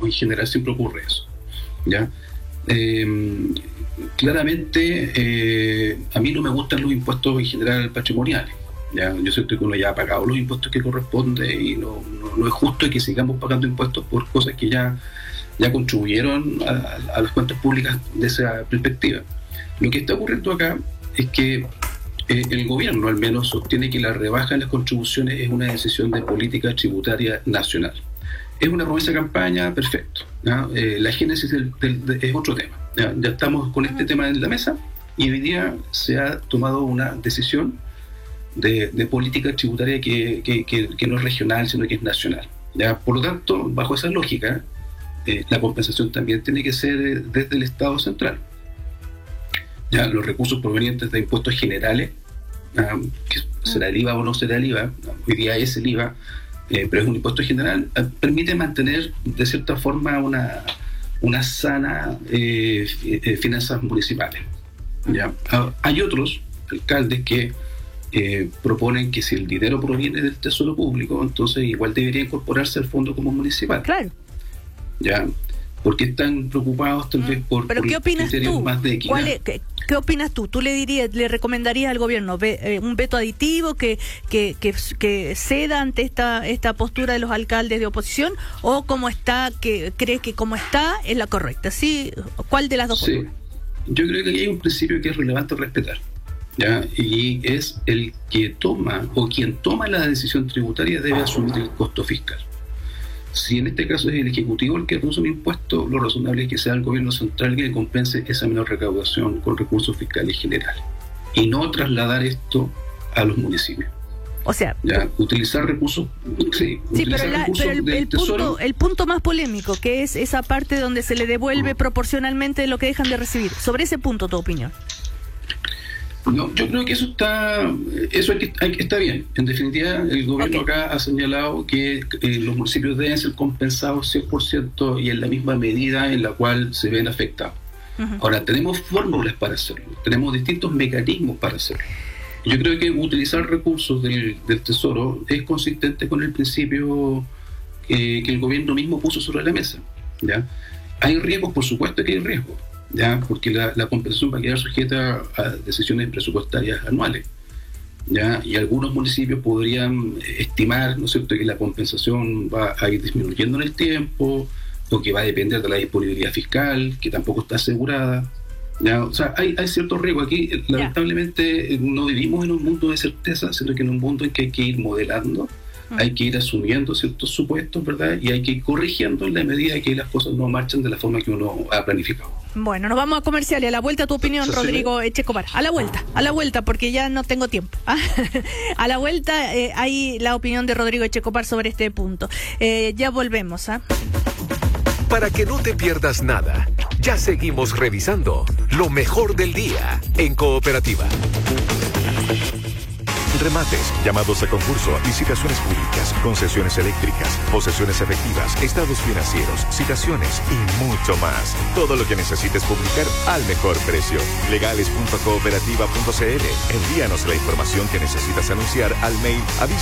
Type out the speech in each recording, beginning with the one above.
en general siempre ocurre eso, ¿ya? Claramente, a mí no me gustan los impuestos en general patrimoniales, ¿ya? Yo siento que uno ya ha pagado los impuestos que corresponde y no es justo que sigamos pagando impuestos por cosas que ya contribuyeron a las cuentas públicas de esa perspectiva. Lo que está ocurriendo acá es que el gobierno al menos sostiene que la rebaja en las contribuciones es una decisión de política tributaria nacional. Es una promesa de campaña, perfecto, ¿no? La génesis es otro tema. Ya estamos con este tema en la mesa y hoy día se ha tomado una decisión de política tributaria que no es regional, sino que es nacional, ¿ya? Por lo tanto, bajo esa lógica, la compensación también tiene que ser desde el Estado central. Ya, los recursos provenientes de impuestos generales, que será el IVA o no será el IVA, hoy día es el IVA, pero es un impuesto general, permite mantener de cierta forma una sana finanzas municipales, ¿ya? Hay otros alcaldes que proponen que si el dinero proviene del tesoro público, entonces igual debería incorporarse al fondo común municipal. Claro. ¿Ya? Porque están preocupados tal vez por ¿qué opinas criterios tú? Más de equidad. ¿Qué opinas tú? ¿Tú le recomendarías al gobierno un veto aditivo que ceda ante esta postura de los alcaldes de oposición, o cómo está, que crees que como está es la correcta? ¿Sí? ¿Cuál de las dos posturas? Yo creo que aquí hay un principio que es relevante respetar, ¿ya? Y es el que toma o quien toma la decisión tributaria debe asumir el costo fiscal. Si en este caso es el Ejecutivo el que reduce un impuesto, lo razonable es que sea el gobierno central que compense esa menor recaudación con recursos fiscales generales y no trasladar esto a los municipios. O sea, ¿ya? Utilizar recursos, pero el punto más polémico, que es esa parte donde se le devuelve proporcionalmente lo que dejan de recibir. Sobre ese punto, tu opinión. No, yo creo que eso está bien. En definitiva, el gobierno acá ha señalado que los municipios deben ser compensados 100% y en la misma medida en la cual se ven afectados. Ahora, tenemos fórmulas para hacerlo, tenemos distintos mecanismos para hacerlo. Yo creo que utilizar recursos del Tesoro es consistente con el principio que el gobierno mismo puso sobre la mesa, ¿ya? Hay riesgos, por supuesto que hay riesgos, ¿ya? Porque la compensación va a quedar sujeta a decisiones presupuestarias anuales, ¿ya? Y algunos municipios podrían estimar, ¿no es cierto?, que la compensación va a ir disminuyendo en el tiempo, o que va a depender de la disponibilidad fiscal, que tampoco está asegurada, ¿ya? O sea, hay cierto riesgo aquí. Lamentablemente no vivimos en un mundo de certeza, sino que en un mundo en que hay que ir modelando, hay que ir asumiendo ciertos supuestos, ¿verdad? Y hay que ir corrigiendo en la medida que las cosas no marchan de la forma que uno ha planificado. Bueno, nos vamos a comercial y a la vuelta tu opinión, Rodrigo Echecopar. A la vuelta, porque ya no tengo tiempo. A la vuelta hay la opinión de Rodrigo Echecopar sobre este punto. Ya volvemos. Para que no te pierdas nada, ya seguimos revisando lo mejor del día en Cooperativa. Remates, llamados a concurso, licitaciones públicas, concesiones eléctricas, posesiones efectivas, estados financieros, citaciones y mucho más. Todo lo que necesites publicar al mejor precio. Legales.cooperativa.cl. Envíanos la información que necesitas anunciar al mail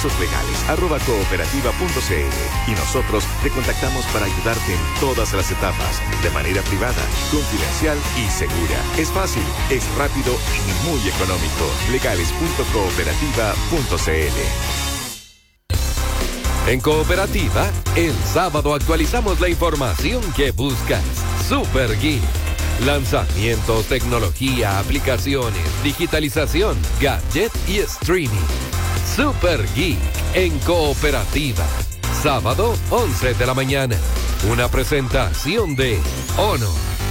avisoslegales@cooperativa.cl y nosotros te contactamos para ayudarte en todas las etapas, de manera privada, confidencial y segura. Es fácil, es rápido y muy económico. Legales.cooperativa.cl. En Cooperativa, el sábado actualizamos la información que buscas. Super Geek. Lanzamientos, tecnología, aplicaciones, digitalización, gadget y streaming. Super Geek en Cooperativa. Sábado, 11 de la mañana. Una presentación de Honor.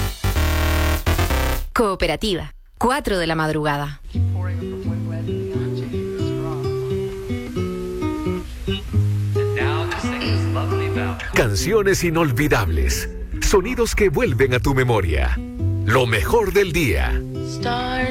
Cooperativa, 4 de la madrugada. Canciones inolvidables, sonidos que vuelven a tu memoria. Lo mejor del día.